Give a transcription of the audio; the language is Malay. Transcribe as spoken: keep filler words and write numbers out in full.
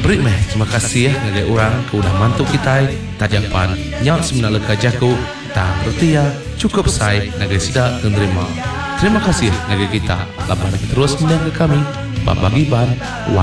Beri meh, terima kasih ya ngagai orang ke udah mantu kita tajapan nyawa semina leka jago tak berarti ya cukup say ngagai sida terima. Terima kasih ngagai kita lapan terus mendengar kami Bapak Giban.